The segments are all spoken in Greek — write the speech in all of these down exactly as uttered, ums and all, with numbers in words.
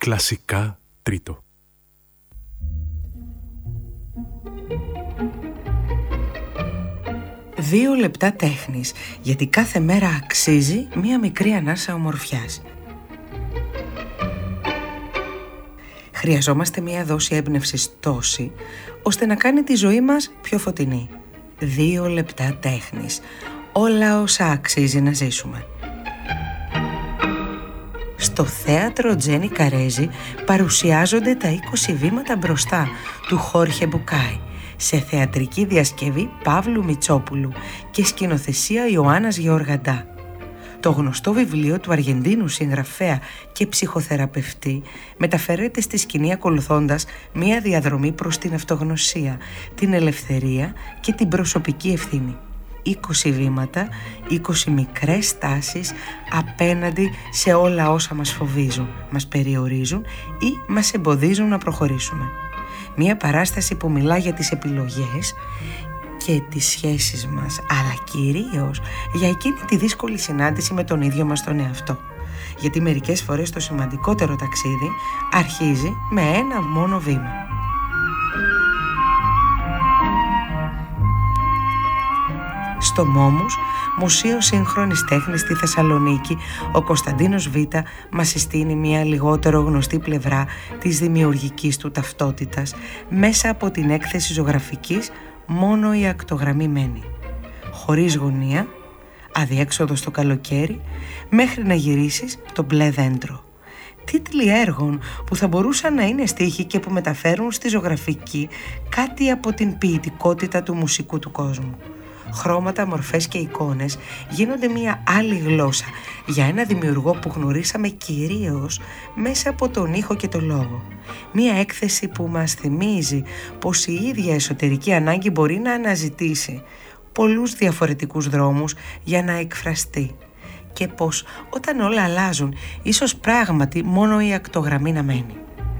Κλασικά τρίτο. Δύο λεπτά τέχνης, γιατί κάθε μέρα αξίζει μία μικρή ανάσα ομορφιάς. Χρειαζόμαστε μία δόση έμπνευσης τόση, ώστε να κάνει τη ζωή μας πιο φωτεινή. Δύο λεπτά τέχνης, όλα όσα αξίζει να ζήσουμε. Στο θέατρο Τζένι Καρέζη παρουσιάζονται τα είκοσι βήματα μπροστά του Χόρχε Μπουκάη, σε θεατρική διασκευή Παύλου Μητσόπουλου και σκηνοθεσία Ιωάννας Γεωργαντά. Το γνωστό βιβλίο του Αργεντίνου συγγραφέα και ψυχοθεραπευτή μεταφέρεται στη σκηνή ακολουθώντας μία διαδρομή προς την αυτογνωσία, την ελευθερία και την προσωπική ευθύνη. είκοσι βήματα, είκοσι μικρές στάσεις απέναντι σε όλα όσα μας φοβίζουν, μας περιορίζουν ή μας εμποδίζουν να προχωρήσουμε. Μία παράσταση που μιλά για τις επιλογές και τις σχέσεις μας, αλλά κυρίως για εκείνη τη δύσκολη συνάντηση με τον ίδιο μας τον εαυτό. Γιατί μερικές φορές το σημαντικότερο ταξίδι αρχίζει με ένα μόνο βήμα. Στο Μόμους, Μουσείο Σύγχρονης Τέχνης στη Θεσσαλονίκη, ο Κωνσταντίνος Β μας συστήνει μια λιγότερο γνωστή πλευρά της δημιουργικής του ταυτότητας μέσα από την έκθεση ζωγραφικής «Μόνο η ακτογραμμή μένει». Χωρίς γωνία, αδιέξοδο στο καλοκαίρι, μέχρι να γυρίσεις το μπλε δέντρο. Τίτλοι έργων που θα μπορούσαν να είναι στίχοι και που μεταφέρουν στη ζωγραφική κάτι από την ποιητικότητα του μουσικού του κόσμου. Χρώματα, μορφές και εικόνες γίνονται μια άλλη γλώσσα για ένα δημιουργό που γνωρίσαμε κυρίως μέσα από τον ήχο και τον λόγο. Μια έκθεση που μας θυμίζει πως η ίδια εσωτερική ανάγκη μπορεί να αναζητήσει πολλούς διαφορετικούς δρόμους για να εκφραστεί και πως όταν όλα αλλάζουν, ίσως πράγματι μόνο η ακτογραμμή να μένει.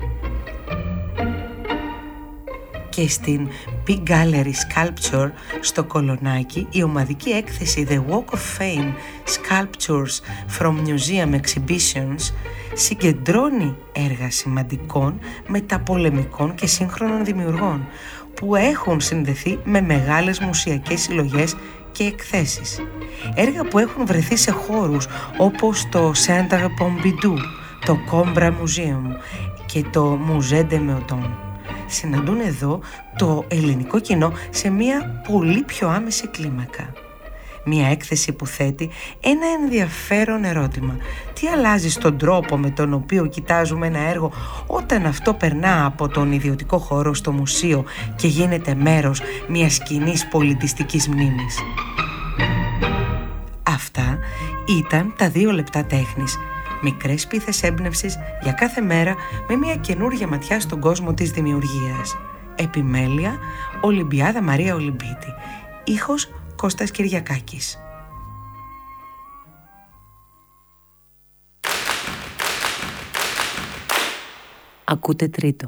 Και στην Big Gallery Sculpture στο Κολονάκι, η ομαδική έκθεση The Walk of Fame Sculptures from Museum Exhibitions συγκεντρώνει έργα σημαντικών, μεταπολεμικών και σύγχρονων δημιουργών που έχουν συνδεθεί με μεγάλες μουσιακές συλλογές και εκθέσεις. Έργα που έχουν βρεθεί σε χώρους όπως το Centre Pompidou, το Combra Museum και το Musée de Meudon. Συναντούν εδώ το ελληνικό κοινό σε μια πολύ πιο άμεση κλίμακα. Μια έκθεση που θέτει ένα ενδιαφέρον ερώτημα. Τι αλλάζει στον τρόπο με τον οποίο κοιτάζουμε ένα έργο όταν αυτό περνά από τον ιδιωτικό χώρο στο μουσείο και γίνεται μέρος μιας κοινής πολιτιστικής μνήμης. Αυτά ήταν τα δύο λεπτά τέχνης. Μικρές πίθες έμπνευσης για κάθε μέρα με μια καινούργια ματιά στον κόσμο της δημιουργίας. Επιμέλεια, Ολυμπιάδα Μαρία Ολυμπίτη. Ήχος Κώστας Κυριακάκης. Ακούτε τρίτο.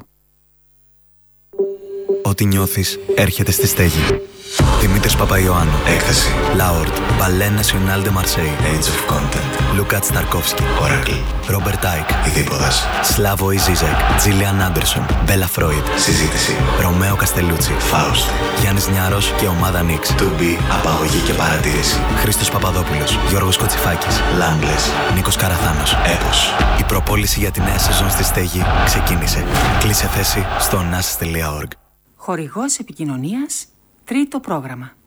Ό,τι νιώθεις έρχεται στη στέγη. Δημήτρης Παπαϊωάννου. Έκθεση. Λάορτ. Ballet National de Marseille. Age of Content. Λούκατ Σταρκόφσκι. Oracle. Ρόμπερτ Άικ. Ειδίποδας. Σλάβο Ζίζεκ. Τζίλιαν Άντερσον. Μπέλα Φρόιντ. Συζήτηση. Ρωμαίο Καστελούτσι. Φάουστ. Γιάννης Νιάρος και ομάδα Νίξ. To be. Απαγωγή και παρατήρηση. Χρήστος Παπαδόπουλος. Γιώργος Κοτσιφάκης. Λάμπλες. Νίκος Καραθάνος. Έπος. Η προπόληση για τη νέα σεζόν στη στέγη ξεκίνησε. Κλείσε θέση στο nasis τελεία org. Χορηγός επικοινωνίας, τρίτο πρόγραμμα.